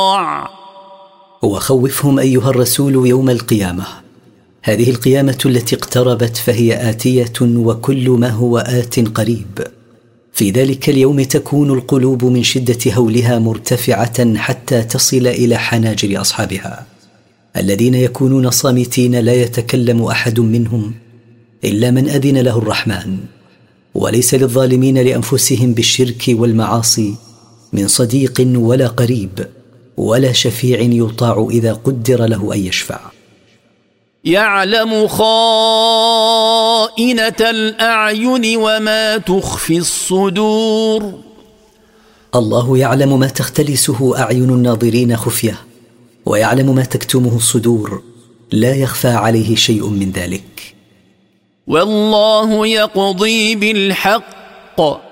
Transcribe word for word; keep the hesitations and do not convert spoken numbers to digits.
وخوفهم أيها الرسول يوم القيامة، هذه القيامة التي اقتربت فهي آتية، وكل ما هو آت قريب. في ذلك اليوم تكون القلوب من شدة هولها مرتفعة حتى تصل إلى حناجر أصحابها، الذين يكونون صامتين لا يتكلم أحد منهم إلا من أذن له الرحمن. وليس للظالمين لأنفسهم بالشرك والمعاصي من صديق ولا قريب ولا شفيع يطاع إذا قدر له أن يشفع. يعلم خائنة الأعين وما تخفي الصدور. الله يعلم ما تختلسه أعين الناظرين خفية، ويعلم ما تكتمه الصدور، لا يخفى عليه شيء من ذلك. والله يقضي بالحق